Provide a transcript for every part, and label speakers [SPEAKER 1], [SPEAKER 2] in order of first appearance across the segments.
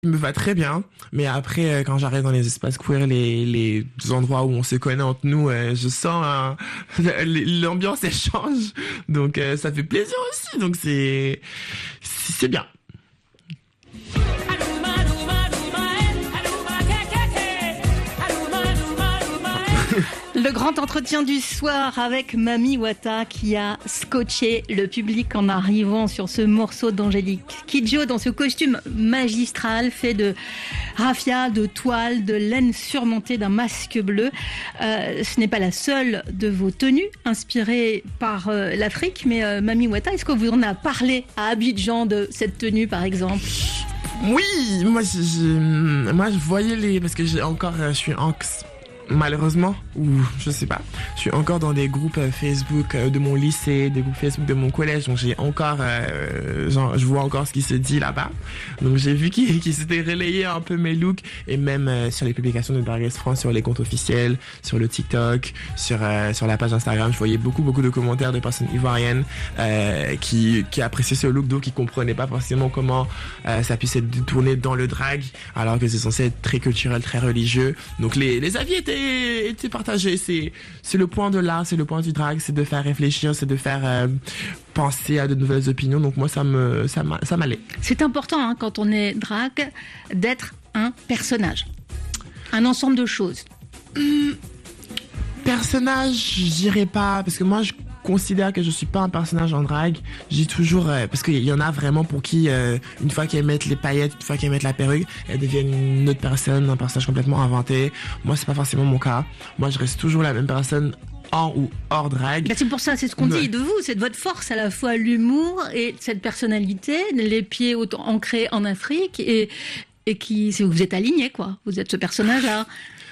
[SPEAKER 1] me va très bien, mais après quand j'arrive dans les espaces queer, les endroits où on se connaît entre nous, je sens l'ambiance elle change, donc ça fait plaisir aussi, donc c'est bien.
[SPEAKER 2] Le grand entretien du soir avec Mami Wata qui a scotché le public en arrivant sur ce morceau d'Angélique Kidjo dans ce costume magistral fait de raffia, de toile, de laine surmontée d'un masque bleu. Ce n'est pas la seule de vos tenues inspirées par l'Afrique, mais Mami Wata, est-ce que vous en a parlé à Abidjan de cette tenue par exemple ?
[SPEAKER 1] Oui, moi je voyais parce que je suis anx. Malheureusement, ou je sais pas, je suis encore dans des groupes Facebook de mon lycée, des groupes Facebook de mon collège, donc j'ai encore, je vois encore ce qui se dit là-bas. Donc j'ai vu qu'il s'était relayé un peu mes looks, et même sur les publications de Drag Race France, sur les comptes officiels, sur le TikTok, sur la page Instagram, je voyais beaucoup de commentaires de personnes ivoiriennes qui appréciaient ce look, donc qui comprenaient pas forcément comment ça puisse être détourné dans le drag, alors que c'est censé être très culturel, très religieux. Donc les avis étaient partagés. C'est le point de l'art, c'est le point du drag, c'est de faire réfléchir, c'est de faire penser à de nouvelles opinions. Donc moi ça m'allait.
[SPEAKER 2] C'est important quand on est drag d'être un personnage, un ensemble de choses.
[SPEAKER 1] Personnage, je dirais pas, parce que moi je considère que je suis pas un personnage en drague. J'ai toujours parce qu'il y en a vraiment pour qui une fois qu'elles mettent les paillettes, une fois qu'elles mettent la perruque, elles deviennent une autre personne, un personnage complètement inventé. Moi c'est pas forcément mon cas. Moi je reste toujours la même personne en ou hors drague.
[SPEAKER 2] Ben c'est pour ça, c'est ce qu'on dit de vous, c'est de votre force, à la fois l'humour et cette personnalité, les pieds ancrés en Afrique et qui vous êtes aligné quoi. Vous êtes ce personnage là.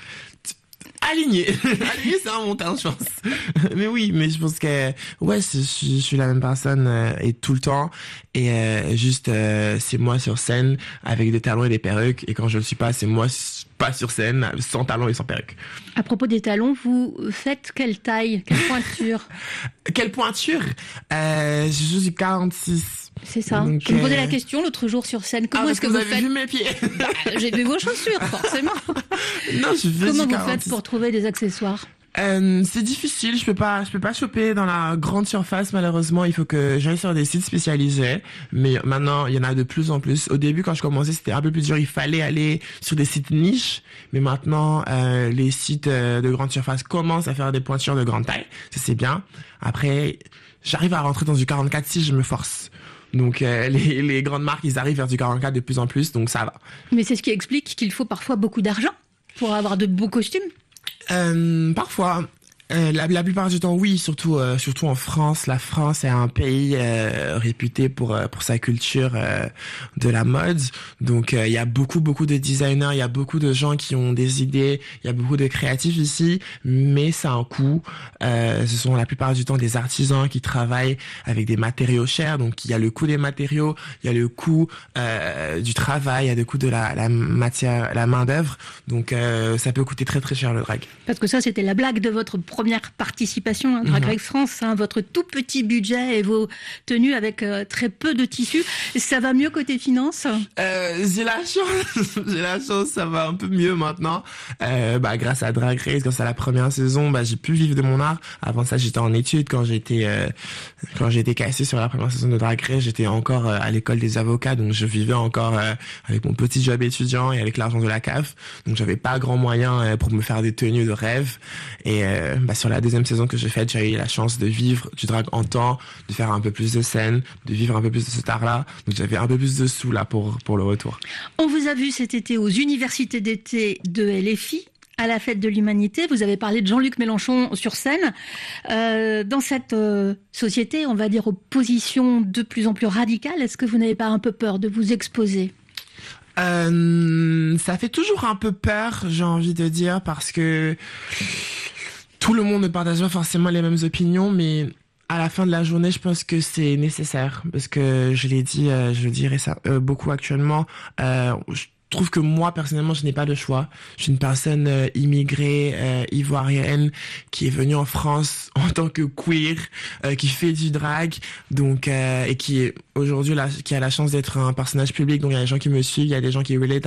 [SPEAKER 1] Aligné, c'est un montant, je pense. Mais oui, mais je pense que ouais, je suis la même personne et tout le temps, et juste c'est moi sur scène avec des talons et des perruques, et quand je le suis pas, c'est moi pas sur scène sans talons et sans perruque.
[SPEAKER 2] À propos des talons, vous faites quelle taille, quelle pointure?
[SPEAKER 1] Quelle pointure? Je suis du 46.
[SPEAKER 2] C'est ça. Donc, je me posais la question l'autre jour sur scène. Comment est-ce que vous faites?
[SPEAKER 1] Vu mes pieds?
[SPEAKER 2] J'ai vu vos chaussures, forcément.
[SPEAKER 1] Non,
[SPEAKER 2] Comment vous faites pour trouver des accessoires?
[SPEAKER 1] C'est difficile, je peux pas choper dans la grande surface, malheureusement. Il faut que j'aille sur des sites spécialisés, mais maintenant il y en a de plus en plus. Au début, quand je commençais, c'était un peu plus dur, il fallait aller sur des sites niches, mais maintenant les sites de grande surface commencent à faire des pointures de grande taille, ça c'est bien. Après, j'arrive à rentrer dans du 44 si je me force. Donc les grandes marques, ils arrivent vers du 44 de plus en plus, donc ça va.
[SPEAKER 2] Mais c'est ce qui explique qu'il faut parfois beaucoup d'argent pour avoir de beaux costumes.
[SPEAKER 1] Parfois. La plupart du temps, oui, surtout en France. La France est un pays réputé pour sa culture de la mode. Donc il y a beaucoup de designers, il y a beaucoup de gens qui ont des idées, il y a beaucoup de créatifs ici, mais ça a un coût. Ce sont la plupart du temps des artisans qui travaillent avec des matériaux chers. Donc il y a le coût des matériaux, il y a le coût du travail, il y a le coût de la matière, la main d'œuvre. Donc ça peut coûter très cher le drag.
[SPEAKER 2] Parce que ça, c'était la blague de votre première participation à Drag Race France, votre tout petit budget et vos tenues avec très peu de tissu. Ça va mieux côté finance?
[SPEAKER 1] J'ai la chance, ça va un peu mieux maintenant. Grâce à Drag Race, grâce à la première saison, j'ai pu vivre de mon art. Avant ça, j'étais en études. Quand j'ai été cassée sur la première saison de Drag Race, j'étais encore à l'école des avocats, donc je vivais encore avec mon petit job étudiant et avec l'argent de la CAF. Donc j'avais pas grand moyen pour me faire des tenues de rêve. Et sur la deuxième saison que j'ai faite, j'ai eu la chance de vivre du drag en temps, de faire un peu plus de scènes, de vivre un peu plus de cet art-là. Donc j'avais un peu plus de sous là pour le retour.
[SPEAKER 2] On vous a vu cet été aux universités d'été de LFI, à la fête de l'humanité. Vous avez parlé de Jean-Luc Mélenchon sur scène. Dans cette société, on va dire aux positions de plus en plus radicales, est-ce que vous n'avez pas un peu peur de vous exposer ?
[SPEAKER 1] Ça fait toujours un peu peur, j'ai envie de dire, parce que tout le monde ne partage pas forcément les mêmes opinions, mais à la fin de la journée, je pense que c'est nécessaire, parce que je l'ai dit, je le dirais ça beaucoup actuellement. Je trouve que moi, personnellement, je n'ai pas de choix. Je suis une personne immigrée, ivoirienne, qui est venue en France en tant que queer, qui fait du drag, donc et qui est aujourd'hui là, qui a la chance d'être un personnage public. Donc il y a des gens qui me suivent, il y a des gens qui relate